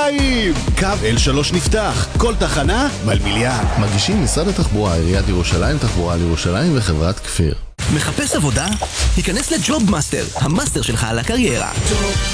ירושלים! קו L3 נפתח, כל תחנה מלמיליאן. מגישים משרד התחבורה, עיריית ירושלים, תחבורה לירושלים וחברת כפיר. מחפש עבודה? היכנס לג'וב מאסטר, המאסטר שלך על הקריירה.